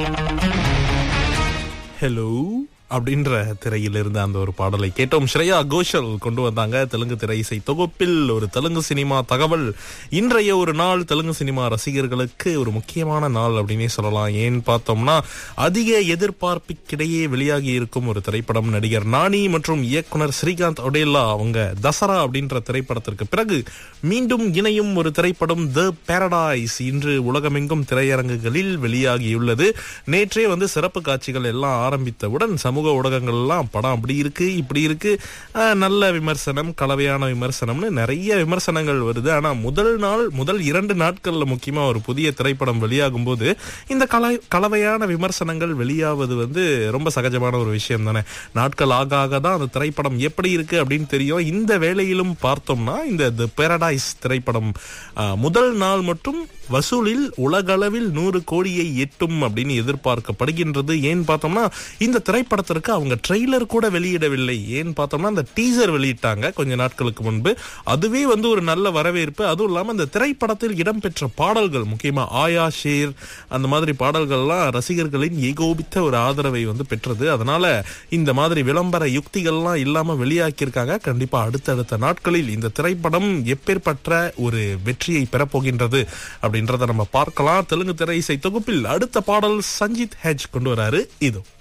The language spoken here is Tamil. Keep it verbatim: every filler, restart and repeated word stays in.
ஹலோ அப்படின்ற திரையில் இருந்த அந்த ஒரு பாடலை கேட்டோம். ஸ்ரேயா கோஷல் கொண்டு வந்தாங்க தெலுங்கு திரை இசை தொகுப்பில் ஒரு தெலுங்கு சினிமா தகவல். இன்றைய ஒரு நாள் தெலுங்கு சினிமா ரசிகர்களுக்கு ஒரு முக்கியமான நாள் அப்படின்னே சொல்லலாம். ஏன் பார்த்தோம்னா, அதிக எதிர்பார்ப்புக்கிடையே வெளியாகி இருக்கும் ஒரு திரைப்படம். நடிகர் நானி மற்றும் இயக்குனர் ஸ்ரீகாந்த் ஒடேலா அவங்க தசரா அப்படின்ற திரைப்படத்திற்கு பிறகு மீண்டும் இணையும் ஒரு திரைப்படம் தி பாரடைஸ் இன்று உலகமெங்கும் திரையரங்குகளில் வெளியாகியுள்ளது. நேற்றே வந்து சிறப்பு காட்சிகள் எல்லாம் ஆரம்பித்தவுடன் சமூக ஊடகங்கள் எல்லாம் படம் அப்படி இருக்கு இப்படி இருக்கு, நல்ல விமர்சனம், கலவையான விமர்சனம்னு நிறைய விமர்சனங்கள் வருது. ஆனா முதல் நாள் முதல் இரண்டு நாட்கள்ல முக்கியமா ஒரு புதிய திரைப்படம் வெளியாகும் போது இந்த கல கலவையான விமர்சனங்கள் வெளியாவது வந்து ரொம்ப சகஜமான ஒரு விஷயம் தானே. நாட்கள் ஆக ஆக தான் அந்த திரைப்படம் எப்படி இருக்கு அப்படின்னு தெரியும். இந்த வேளையிலும் பார்த்தோம்னா இந்த தி பாரடைஸ் திரைப்படம் முதல் நாள் மட்டும் வசூலில் உலகளவில் நூறு கோடியை எட்டும் அப்படின்னு எதிர்பார்க்கப்படுகின்றது. ஏன் பார்த்தோம்னா, இந்த திரைப்படத்திற்கு அவங்க ட்ரெய்லர் கூட வெளியிடவில்லை. ஏன் பார்த்தோம்னா, அந்த டீசர் வெளியிட்டாங்க கொஞ்ச நாட்களுக்கு முன்பு. அதுவே வந்து ஒரு நல்ல வரவேற்பு. அதுவும் இல்லாம அந்த திரைப்படத்தில் இடம்பெற்ற பாடல்கள், முக்கியமா ஆயா ஷேர் அந்த மாதிரி பாடல்கள்லாம் ரசிகர்களின் ஏகோபித்த ஒரு ஆதரவை வந்து பெற்றது. அதனால இந்த மாதிரி விளம்பர யுக்திகள்லாம் இல்லாம வெளியாக்கியிருக்காங்க. கண்டிப்பா அடுத்தடுத்த நாட்களில் இந்த திரைப்படம் எப்பேற்பட்ட ஒரு வெற்றியை பெறப்போகின்றது அப்படின்றத நம்ம பார்க்கலாம். தெலுங்கு திரை இசை தொகுப்பில் அடுத்த பாடல் சஞ்சித் ஹெச் கொண்டு வராரு. இதோ